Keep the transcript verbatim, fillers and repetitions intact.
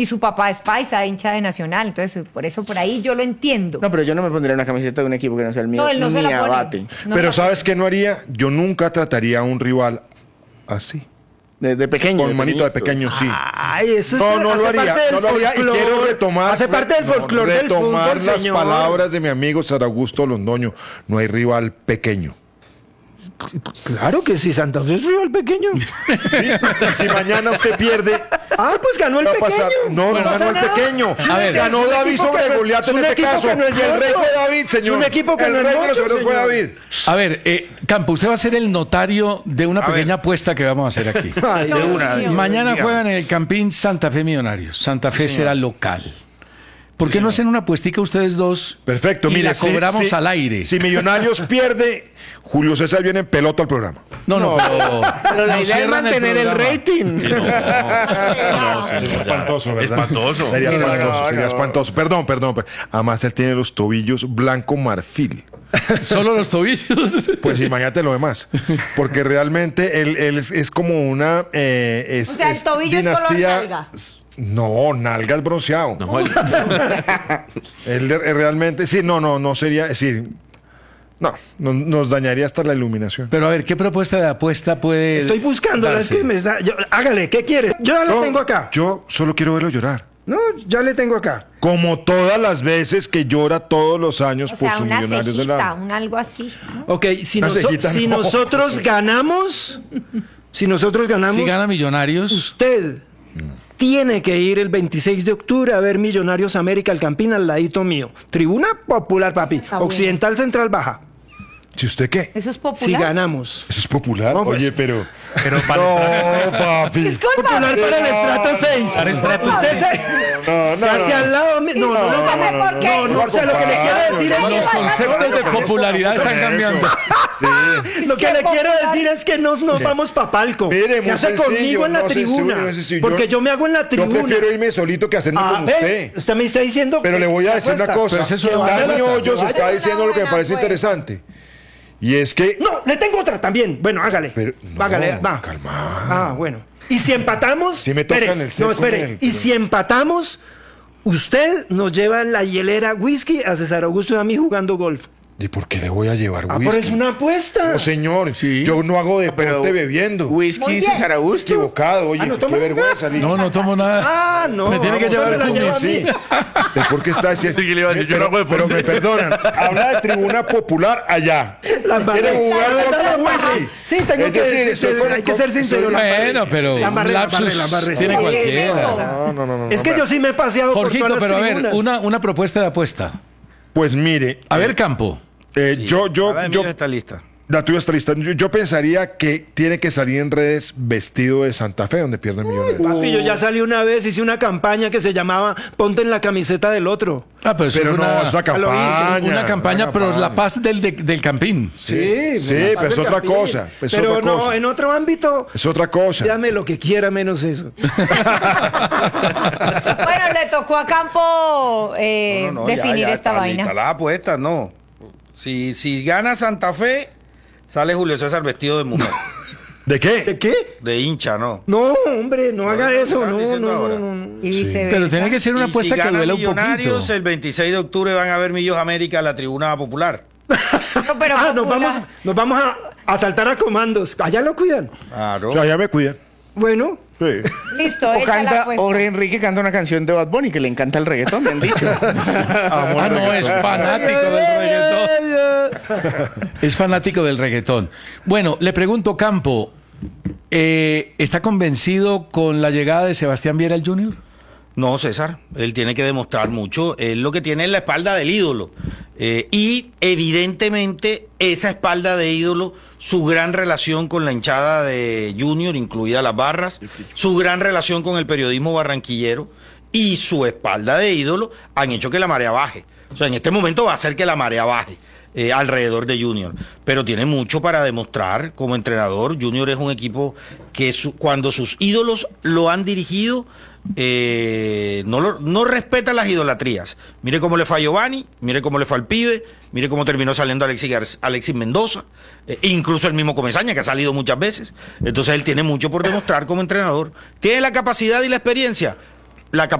Y su papá es paisa, hincha de Nacional, entonces por eso por ahí yo lo entiendo. No, pero yo no me pondría una camiseta de un equipo que no sea el mío. No, él no ni se la a pone. bate. No Pero la ¿sabes qué no haría? Yo nunca trataría a un rival así. De, de pequeño. Con manito de pequeño, sí. Ay, eso es, No, no hace lo haría, parte del no lo haría y folclore, quiero retomar hace parte del no, folclore del retomar fútbol, las señor. palabras de mi amigo Sar Augusto Londoño. No hay rival pequeño. Claro que sí, Santa Fe es rival pequeño. Y si mañana usted pierde, Ah, pues ganó el va a pequeño. pasar. No, no pasa ganó el nada. pequeño. A ver. Ganó Es un David equipo sobre que no- Goliat es en un este equipo caso. que no es Y el rey nuestro. fue David, señor. Es un equipo que el no es rey de los nuestro, héroes fue señor. David. A ver, eh, Campo, usted va a ser el notario de una A pequeña ver. apuesta que vamos a hacer aquí. Ay, No, de una. sí, Mañana Dígame. juegan en el Campín Santa Fe Millonarios. Santa Fe será local. ¿Por qué no hacen una apuestica ustedes dos? Perfecto, y mire. la si- cobramos si- al aire. Si Millonarios pierde, Julio César viene en pelota al programa. No, no, pero. Pero la nos idea es cierran mantener el, programa. rating. Sí, no, no, sí, no, ya. Espantoso, ¿verdad? Espantoso. Sería No, no, espantoso, no, sería no. espantoso. Perdón, perdón. per- Además, él tiene los tobillos blanco marfil. Solo los tobillos. Pues imagínate lo demás. Porque realmente él, él es, es como una. eh, es, O sea, el es tobillo es color dinastía- nalga. No, nalgas bronceado. No, el- Él de- realmente, sí, no, no, no sería. Es decir, no, no- nos dañaría hasta la iluminación. Pero a ver, ¿qué propuesta de apuesta puede. Estoy buscándola, es darse? que me está... yo- hágale, ¿qué quiere? Yo ya lo No, tengo acá. Yo solo quiero verlo llorar. No, ya le tengo acá. Como todas las veces que llora todos los años O por sea, sus una millonarios del cejita, alma. un algo así. ¿no? Ok, si, Una noso- cejita, si no. nosotros ganamos, si nosotros ganamos, Si gana Millonarios. usted tiene que ir el veintiséis de octubre a ver Millonarios América, el Campín al ladito mío. Tribuna popular, papi. Está bueno. Occidental Central Baja. ¿Si usted qué? Eso es Si popular. ganamos. ¿Eso es popular? No, pues. Oye, pero. Pero para No, papi. Disculpa. Popular para el estrato seis. Para estrato Usted seis. se, No, no, se hace no. al lado mío. No, no, no. Dígame por qué. No, no, o sea, lo que le quiero decir es Los que... conceptos de popularidad están cambiando. Sí. Lo que que le quiero popular. decir es que nos, nos vamos pa' palco. Mire, Se muy hace sencillo, conmigo en la no, tribuna. sencillo, sencillo. Porque yo me hago en la Yo tribuna. prefiero irme solito que hacerme Ah, con ve, usted. usted me está diciendo... Pero le voy a decir una cosa. Pero es eso Que una vaya Dani hasta- Hoyos que está vaya. diciendo lo que me Una parece buena, interesante. Y es que. No, le tengo otra también. Bueno, hágale. Pero, no, hágale, va. calma. Ah, bueno. Y si empatamos... Sí me tocan espere, el seco no, espere. en el- Y si empatamos, usted nos lleva en la hielera whisky a César Augusto y a mí jugando golf. ¿Y por qué le voy a llevar Ah, whisky? pero es una apuesta. No, señor. Sí. Yo no hago deporte Pero bebiendo. Muy Whisky bien. César Augusto. Equivocado. Oye, Ah, ¿no qué toma? vergüenza. Liz. No, no tomo nada. Ah, no. Me tiene que usted llevar me la con lleva a Sí. mí. ¿Usted por qué está diciendo? Sí, que le iba a decir, yo no pero, hago pero deporte. me perdonan. Habla de tribuna popular allá. La embarré. ¿Quiere jugar La golf verdad, con la whisky? embarré. Sí, tengo Es que decir, ser- estoy ser- con- hay que ser sincero. estoy- la embarré. Bueno, pero La embarré, la lapsus embarré, la embarré. tiene Sí, cualquiera. No, no, no, no. Es que yo sí me he paseado por Jorgito, todas las pero a ver, tribunas. una, una propuesta de apuesta. Pues mire. A ver, Campo. eh, yo, yo, La de yo. Millos está lista. La tuya está lista. Yo, yo pensaría que tiene que salir en redes vestido de Santa Fe, donde pierden millones. Papi, yo ya salí una vez, hice una campaña que se llamaba Ponte en la camiseta del otro. Ah, pero, eso Pero es no, una, es una lo hice, campaña. una campaña, una pero campaña. la paz del, de- del Campín. Sí, sí, me pero pasa es el otra Campín. cosa, es Pero otra no, cosa. en otro ámbito, Es otra cosa. llame lo que quiera menos eso. Bueno, le tocó a Campo eh, No, no, no, ya, definir ya esta está vaina. lista la apuesta, no. Si, si gana Santa Fe, sale Julio César vestido de mujer. ¿De qué? ¿De qué? De hincha, ¿no? No, hombre, no haga no, eso, están no, diciendo no, ahora. no, no. Y viceversa. Pero tiene que ser una Y apuesta si que gana duela un Millonarios, poquito. el veintiséis de octubre van a ver Millos América a la tribuna popular. No, pero Ah, nos popular. vamos, nos vamos a, a saltar a comandos. Allá lo cuidan. Claro. O sea, ya me cuidan. Bueno, Sí. Listo, O echa la canta, apuesta. o Enrique canta una canción de Bad Bunny que le encanta el reggaetón, me han dicho. Ah, no, es fanático del reggaetón. Es fanático del reggaetón. Bueno, le pregunto, Campo, eh, ¿está convencido con la llegada de Sebastián Viera al Junior? No, César, él tiene que demostrar mucho. Él lo que tiene es la espalda del ídolo. Eh, y evidentemente esa espalda de ídolo, su gran relación con la hinchada de Junior, incluidas las barras, su gran relación con el periodismo barranquillero y su espalda de ídolo han hecho que la marea baje. O sea, en este momento va a hacer que la marea baje. Eh, alrededor de Junior, pero tiene mucho para demostrar como entrenador. Junior es un equipo que su, cuando sus ídolos lo han dirigido, eh, no, lo, no respeta las idolatrías. Mire cómo le fue a Giovanni, mire cómo le fue al pibe, mire cómo terminó saliendo Alexis, Gar- Alexis Mendoza, eh, incluso el mismo Comesaña, que ha salido muchas veces. Entonces él tiene mucho por demostrar como entrenador. Tiene la capacidad y la experiencia. La